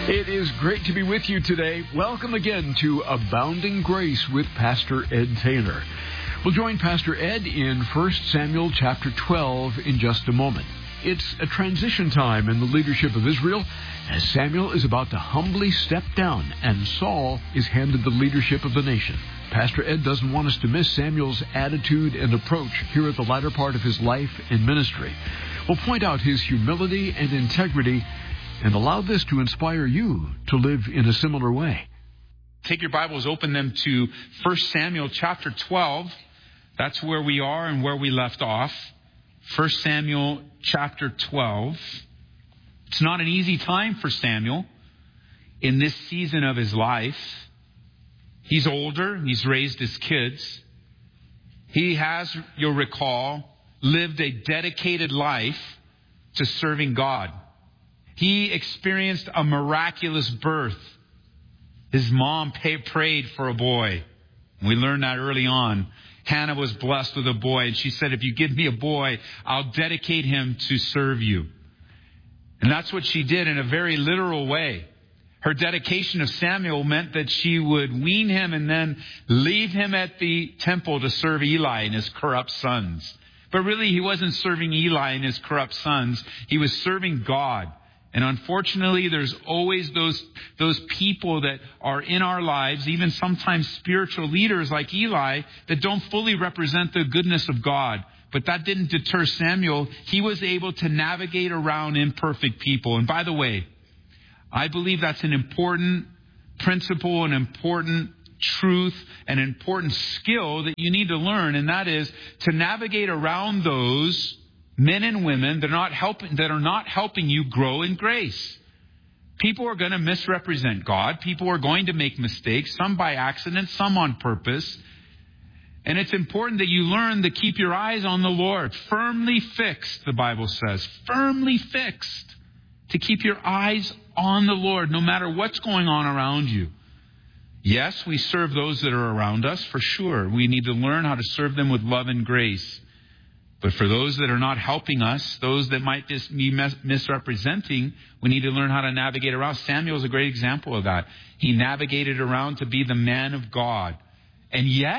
It is great to be with you today. Welcome again to Abounding Grace with Pastor Ed Taylor. We'll join Pastor Ed in 1 Samuel chapter 12 in just a moment. It's a transition time in the leadership of Israel as Samuel is about to humbly step down and Saul is handed the leadership of the nation. Pastor Ed doesn't want us to miss Samuel's attitude and approach here at the latter part of his life and ministry. We'll point out his humility and integrity and allow this to inspire you to live in a similar way. Take your Bibles, open them to 1 Samuel chapter 12. That's where we are and where we left off. 1 Samuel chapter 12. It's not an easy time for Samuel in this season of his life. He's older. He's raised his kids. He has, you'll recall, lived a dedicated life to serving God. He experienced a miraculous birth. His mom prayed for a boy. We learned that early on. Hannah was blessed with a boy, and she said, if you give me a boy, I'll dedicate him to serve you. And that's what she did in a very literal way. Her dedication of Samuel meant that she would wean him and then leave him at the temple to serve Eli and his corrupt sons. But really, he wasn't serving Eli and his corrupt sons. He was serving God. And unfortunately, there's always those people that are in our lives, even sometimes spiritual leaders like Eli, that don't fully represent the goodness of God. But that didn't deter Samuel. He was able to navigate around imperfect people. And by the way, I believe that's an important principle, an important truth, an important skill that you need to learn. And that is to navigate around those men and women that are not helping you grow in grace. People are going to misrepresent God. People are going to make mistakes, some by accident, some on purpose. And it's important that you learn to keep your eyes on the Lord. Firmly fixed, the Bible says. Firmly fixed. To keep your eyes on the Lord, no matter what's going on around you. Yes, we serve those that are around us, for sure. We need to learn how to serve them with love and grace. But for those that are not helping us, those that might just be misrepresenting, we need to learn how to navigate around. Samuel is a great example of that. He navigated around to be the man of God. And yet,